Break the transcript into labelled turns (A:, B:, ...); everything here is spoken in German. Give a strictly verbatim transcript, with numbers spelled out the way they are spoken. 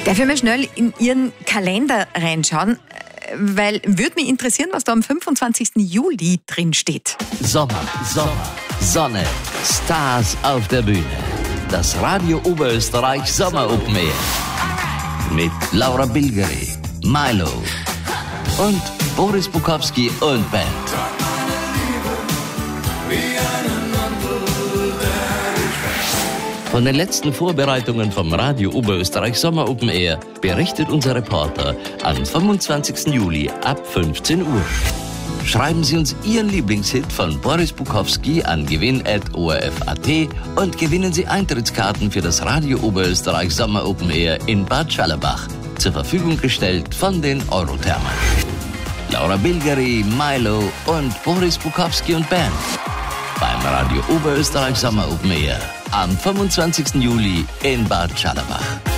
A: Darf ich mal schnell in Ihren Kalender reinschauen? Weil würde mich interessieren, was da am fünfundzwanzigsten Juli drin steht.
B: Sommer, Sommer, Sonne, Stars auf der Bühne. Das Radio Oberösterreich Sommer Open Air. Mit Laura Bilgeri, Milo und Boris Bukowski und Band. Von den letzten Vorbereitungen vom Radio Oberösterreich Sommer Open Air berichtet unser Reporter am fünfundzwanzigsten Juli ab fünfzehn Uhr. Schreiben Sie uns Ihren Lieblingshit von Boris Bukowski an gewinn at o r f punkt a t und gewinnen Sie Eintrittskarten für das Radio Oberösterreich Sommer Open Air in Bad Schallerbach. Zur Verfügung gestellt von den Eurothermen. Laura Bilgeri, Milo und Boris Bukowski und Band. Beim Radio Oberösterreich Sommer Open Air am fünfundzwanzigsten Juli in Bad Schallerbach.